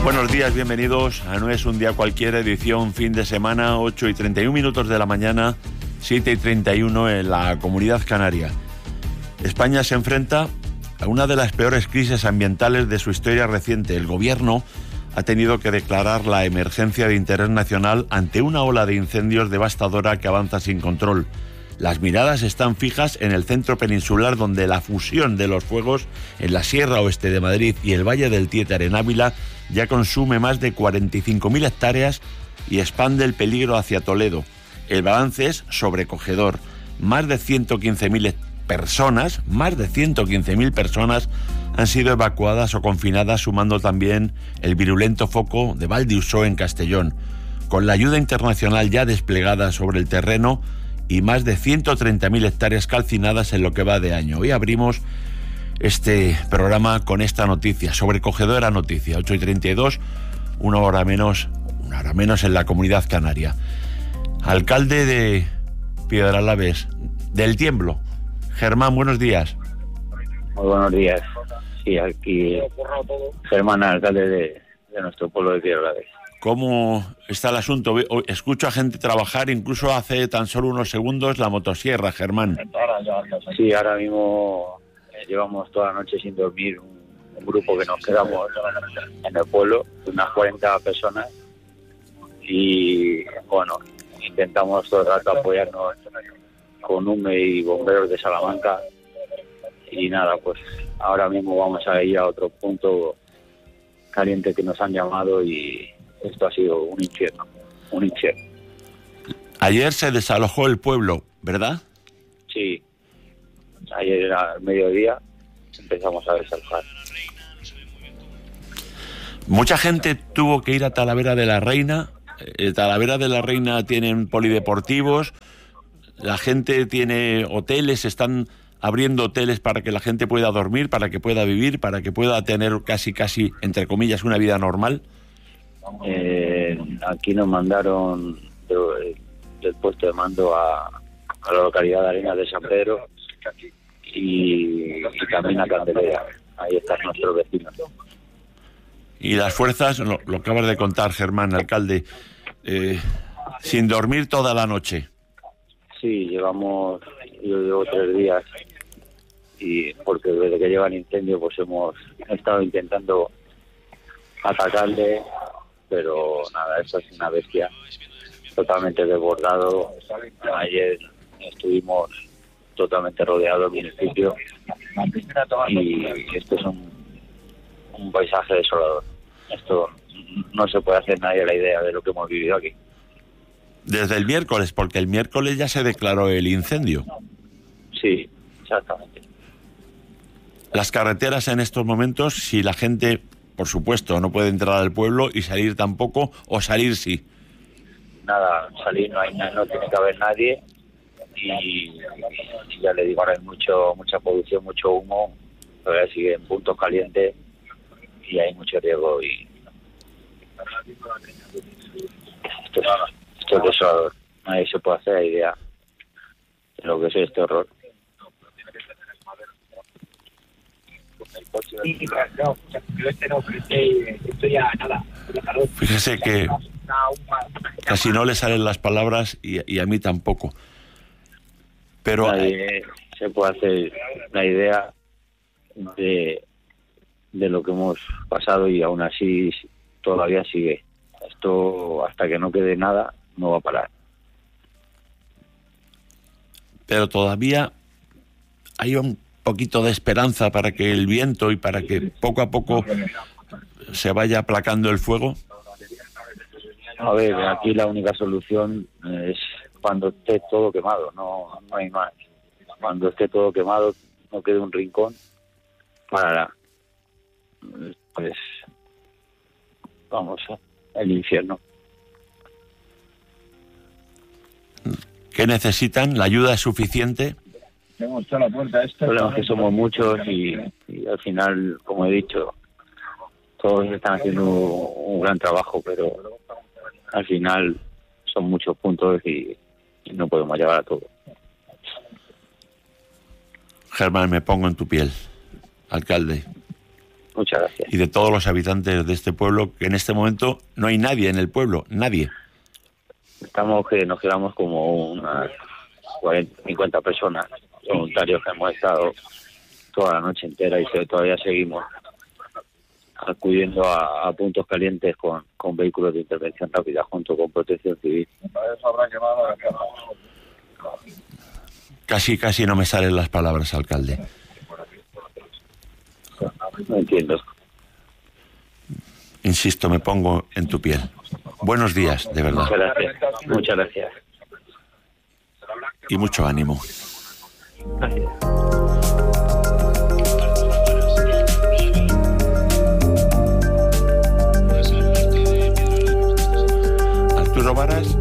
Buenos días, bienvenidos a No es un día cualquiera, edición fin de semana, 8:31 de la mañana, 7:31 en la Comunidad Canaria. España se enfrenta a una de las peores crisis ambientales de su historia reciente. El gobierno ha tenido que declarar la emergencia de interés nacional ante una ola de incendios devastadora que avanza sin control. Las miradas están fijas en el centro peninsular, donde la fusión de los fuegos en la Sierra Oeste de Madrid y el Valle del Tétar en Ávila ya consume más de 45.000 hectáreas y expande el peligro hacia Toledo. El balance es sobrecogedor. Más de 115.000 personas han sido evacuadas o confinadas, sumando también el virulento foco de Valdiusó en Castellón. Con la ayuda internacional ya desplegada sobre el terreno y más de 130.000 hectáreas calcinadas en lo que va de año. Hoy abrimos este programa con esta noticia, sobrecogedora noticia, 8:32, una hora menos en la Comunidad Canaria. Alcalde de Piedralabes, del Tiemblo, Germán, buenos días. Muy buenos días. Sí, aquí Germán, alcalde de nuestro pueblo de Piedralabes. ¿Cómo está el asunto? Escucho a gente trabajar, incluso hace tan solo unos segundos, la motosierra, Germán. Sí, ahora mismo llevamos toda la noche sin dormir, un grupo que nos quedamos en el pueblo, unas 40 personas, y bueno, intentamos todo el rato apoyarnos con UME y bomberos de Salamanca, y nada, pues ahora mismo vamos a ir a otro punto caliente que nos han llamado, y esto ha sido un infierno. Ayer se desalojó el pueblo, ¿verdad? Sí, ayer al mediodía empezamos a desalojar. Mucha gente tuvo que ir a Talavera de la Reina. Talavera de la Reina tienen polideportivos, la gente tiene hoteles, están abriendo hoteles para que la gente pueda dormir, para que pueda vivir, para que pueda tener casi, entre comillas, una vida normal. Aquí nos mandaron del puesto de mando a la localidad de Arenas de San Pedro y también a Candelera. Ahí están nuestros vecinos. Y las fuerzas, lo acabas de contar, Germán, alcalde, sin dormir toda la noche. Sí, yo llevo 3 días, y porque desde que llega el incendio pues hemos estado intentando atacarle, pero nada, esto es una bestia, totalmente desbordado. Ayer estuvimos totalmente rodeados del municipio y esto es un paisaje desolador. Esto no se puede hacer nadie la idea de lo que hemos vivido aquí. Desde el miércoles, porque el miércoles ya se declaró el incendio. Sí, exactamente. Las carreteras en estos momentos, si la gente, por supuesto, no puede entrar al pueblo, y salir tampoco, o salir sí. Nada, salir no tiene que haber nadie, y ya le digo, ahora hay mucha polución, mucho humo, todavía sigue en puntos calientes y hay mucho riesgo, y esto es desolador. Nadie se puede hacer la idea de lo que es este horror. Fíjese que casi no le salen las palabras, y a mí tampoco. Pero nadie se puede hacer la idea de lo que hemos pasado, y aún así todavía sigue. Esto, hasta que no quede nada, no va a parar. Pero todavía hay un poquito de esperanza para que el viento y para que poco a poco se vaya aplacando el fuego. A ver, aquí la única solución es cuando esté todo quemado, no hay más. Cuando esté todo quemado, no quede un rincón, para pues vamos, el infierno. ¿Qué necesitan? ¿La ayuda es suficiente? El problema es que somos muchos, y al final, como he dicho, todos están haciendo un gran trabajo, pero al final son muchos puntos y no podemos llevar a todo. Germán, me pongo en tu piel, alcalde. Muchas gracias. y de todos los habitantes de este pueblo, que en este momento no hay nadie en el pueblo, nadie. Estamos que nos quedamos como unas 40, 50 personas, voluntarios que hemos estado toda la noche entera y todavía seguimos acudiendo a puntos calientes con vehículos de intervención rápida junto con Protección Civil. Casi no me salen las palabras, alcalde. No entiendo. Insisto, me pongo en tu piel. Buenos días, de verdad. Muchas gracias. Muchas gracias. Y mucho ánimo. Gracias. Arturo Varas.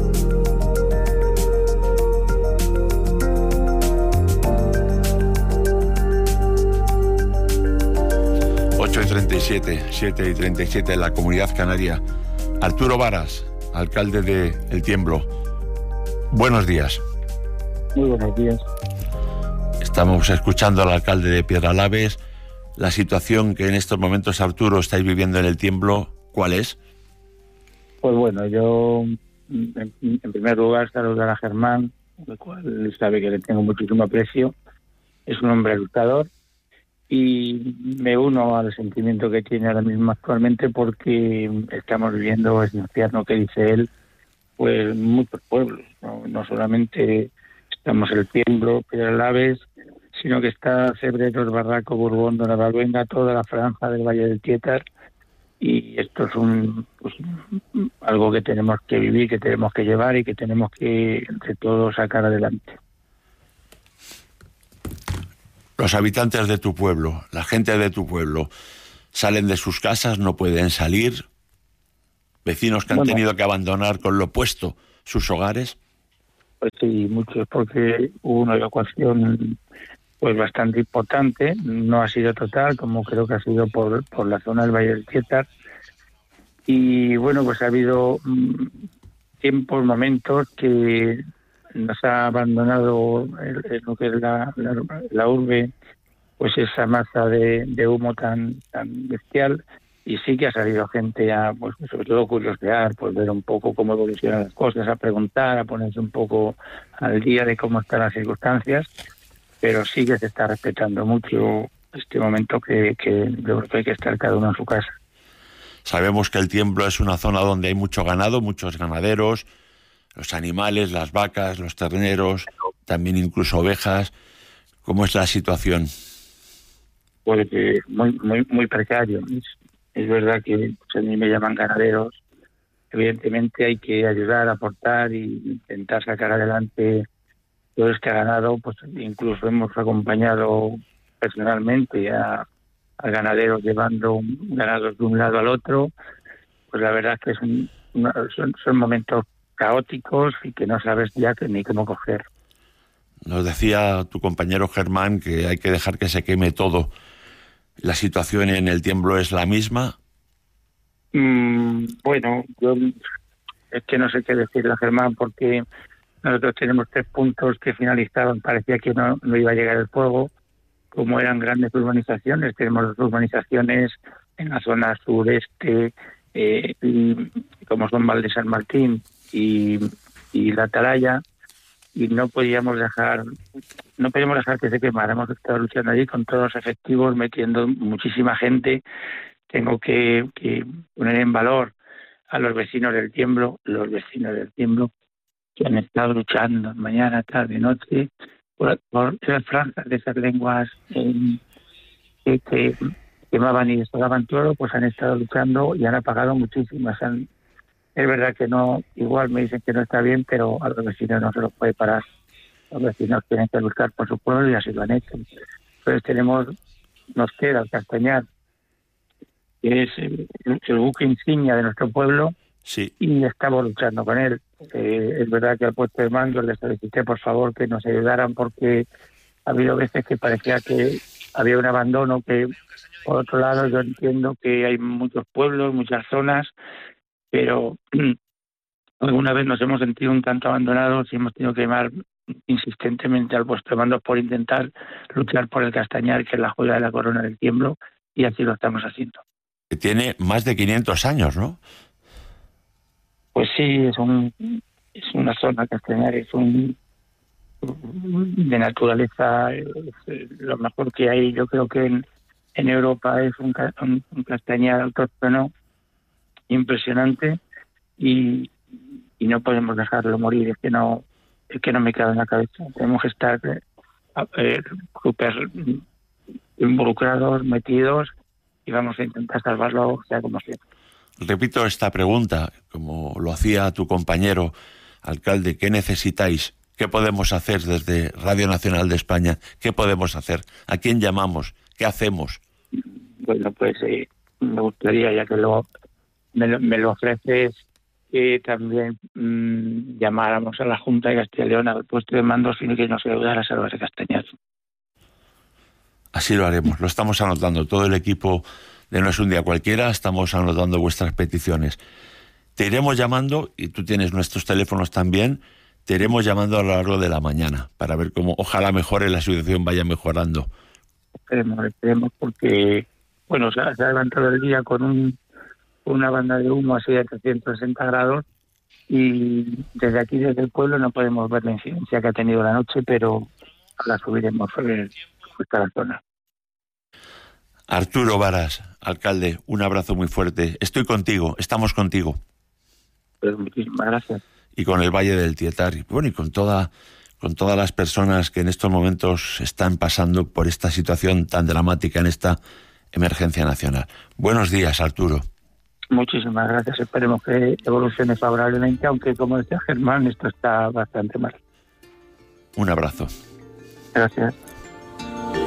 Y 37, 7 y 37 en la Comunidad Canaria. Arturo Varas, alcalde de El Tiemblo. Buenos días. Muy buenos días. Estamos escuchando al alcalde de Piedralaves. La situación que en estos momentos, Arturo, estáis viviendo en El Tiemblo, ¿cuál es? Pues bueno, yo en primer lugar saludar a Germán, el cual sabe que le tengo muchísimo aprecio. Es un hombre luchador y me uno al sentimiento que tiene ahora mismo actualmente, porque estamos viviendo ese infierno que dice él, pues muchos pueblos, no solamente estamos El Tiemblo, Piedralaves, sino que está Cebreros, Barraco, Borbón, Donavalbuena, toda la franja del Valle del Tietar, y esto es algo que tenemos que vivir, que tenemos que llevar y que tenemos que entre todos sacar adelante. Los habitantes de tu pueblo, la gente de tu pueblo, salen de sus casas, no pueden salir. Vecinos que han tenido que abandonar con lo puesto sus hogares. Pues sí, muchos, porque hubo una evacuación pues bastante importante. No ha sido total, como creo que ha sido por la zona del Valle del Tietar. Y bueno, pues ha habido tiempos, momentos que nos ha abandonado lo que es la urbe, pues esa masa de humo tan bestial, y sí que ha salido gente a, pues sobre todo curiosear, pues ver un poco cómo evolucionan las cosas, a preguntar, a ponerse un poco al día de cómo están las circunstancias, pero sí que se está respetando mucho este momento que yo creo que hay que estar cada uno en su casa. Sabemos que El Tiemblo es una zona donde hay mucho ganado, muchos ganaderos, los animales, las vacas, los terneros, también incluso ovejas. ¿Cómo es la situación? Pues muy precario. Es verdad que pues, a mí me llaman ganaderos. Evidentemente hay que ayudar, aportar e intentar sacar adelante todo este ganado. Pues incluso hemos acompañado personalmente a ganaderos llevando ganados de un lado al otro. Pues la verdad es que son momentos caóticos y que no sabes ya ni cómo coger. Nos decía tu compañero Germán que hay que dejar que se queme todo. ¿La situación en El Tiemblo es la misma? Bueno, yo es que no sé qué decirle a Germán, porque nosotros tenemos 3 puntos que finalizaban, parecía que no iba a llegar el fuego. Como eran grandes urbanizaciones, tenemos 2 urbanizaciones en la zona sureste, y como son Val de San Martín y La Atalaya, y no podíamos dejar que se quemara. Hemos estado luchando allí con todos los efectivos, metiendo muchísima gente. Tengo que poner en valor a los vecinos del Tiemblo, que han estado luchando mañana, tarde, noche, por esas franjas de esas lenguas que quemaban y destrozaban todo, pues han estado luchando y han apagado muchísimas. Es verdad que no, igual me dicen que no está bien, pero a los vecinos no se los puede parar. Los vecinos tienen que luchar por su pueblo y así lo han hecho. Entonces nos queda el Castañar, que es el buque insignia de nuestro pueblo, Sí. Y estamos luchando con él. Es verdad que al puesto de mando les solicité por favor que nos ayudaran, porque ha habido veces que parecía que había un abandono, que por otro lado yo entiendo que hay muchos pueblos, muchas zonas, pero alguna vez nos hemos sentido un tanto abandonados y hemos tenido que llamar insistentemente al puesto de mando por intentar luchar por el Castañar, que es la joya de la corona del Tiemblo, y así lo estamos haciendo. Que tiene más de 500 años, ¿no? Pues sí, es una zona castañar, de naturaleza, es lo mejor que hay. Yo creo que en Europa es un castañar autóctono impresionante y no podemos dejarlo morir. Es que no me cabe en la cabeza. Tenemos que estar súper involucrados, metidos, y vamos a intentar salvarlo sea como sea. Repito esta pregunta, como lo hacía tu compañero alcalde: ¿qué necesitáis? ¿Qué podemos hacer desde Radio Nacional de España? ¿Qué podemos hacer? ¿A quién llamamos? ¿Qué hacemos? Bueno, pues me gustaría, ya que me lo ofreces, que también llamáramos a la Junta de Castilla y León al puesto de mando sin que nos ayudara a salvar el Castañar. Así lo haremos, lo estamos anotando. Todo el equipo de No es un día cualquiera estamos anotando vuestras peticiones. Te iremos llamando, y tú tienes nuestros teléfonos también, te iremos llamando a lo largo de la mañana para ver cómo ojalá mejore, la situación vaya mejorando. Esperemos porque, bueno, se ha levantado el día con una banda de humo así de 360 grados y desde aquí, desde el pueblo, no podemos ver la incidencia que ha tenido la noche, pero la subiremos hasta la zona. Arturo Varas, alcalde, un abrazo muy fuerte. Estoy contigo, estamos contigo. Pues muchísimas gracias. Y con el Valle del Tietar, y bueno, y con todas las personas que en estos momentos están pasando por esta situación tan dramática en esta emergencia nacional. Buenos días, Arturo. Muchísimas gracias. Esperemos que evolucione favorablemente, aunque, como decía Germán, esto está bastante mal. Un abrazo. Gracias.